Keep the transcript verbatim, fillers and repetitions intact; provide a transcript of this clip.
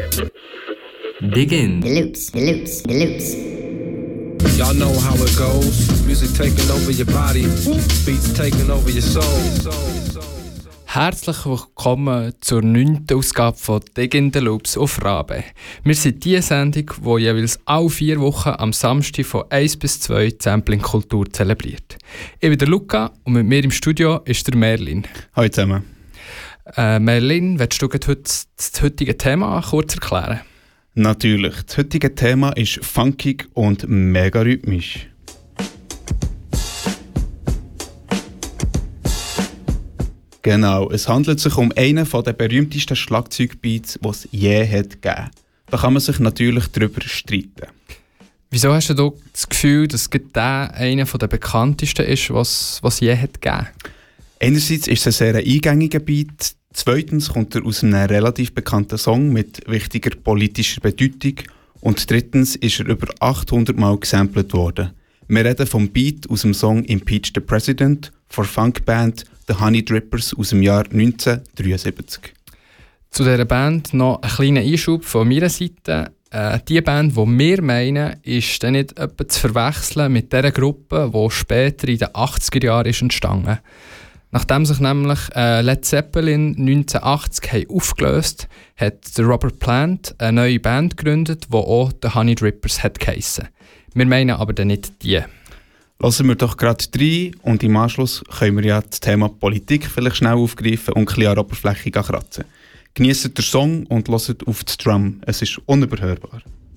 Dig in. The loops, the loops, the loops. Y'all know how it goes. Music taking over your body. Beats taking over your soul. Herzlich willkommen zur neunten Ausgabe von Dig in the Loops auf Rabe. Wir sind die Sendung, die jeweils alle vier Wochen am Samstag von eins bis zwei die Sampling-Kultur zelebriert. Ich bin der Luca und mit mir im Studio ist der Merlin. Hallo zusammen. Äh, Merlin, willst du heute das heutige Thema kurz erklären? Natürlich. Das heutige Thema ist funkig und mega rhythmisch. Genau, es handelt sich um einen der berühmtesten Schlagzeugbeats, die es je hat gegeben. Da kann man sich natürlich darüber streiten. Wieso hast du das Gefühl, dass der einer der bekanntesten ist, was es je hat gegeben? Einerseits ist es ein sehr eingängiger Beat. Zweitens kommt er aus einem relativ bekannten Song mit wichtiger politischer Bedeutung. Und drittens ist er über achthundert Mal gesampelt worden. Wir reden vom Beat aus dem Song Impeach the President von Funkband The Honey Drippers aus dem Jahr neunzehnhundertdreiundsiebzig. Zu dieser Band noch ein kleiner Einschub von meiner Seite. Äh, die Band, die wir meinen, ist dann nicht etwa zu verwechseln mit der Gruppe, die später in den achtziger Jahren ist entstanden. Nachdem sich nämlich äh, Led Zeppelin neunzehnhundertachtzig haben aufgelöst hat, hat Robert Plant eine neue Band gegründet, die auch The Honey Drippers hat geheissen. Wir meinen aber dann nicht die. Lassen wir doch gerade rein und im Anschluss können wir ja das Thema Politik vielleicht schnell aufgreifen und ein bisschen an der Oberfläche kratzen. Genießt den Song und hört auf das Drum, es ist unüberhörbar.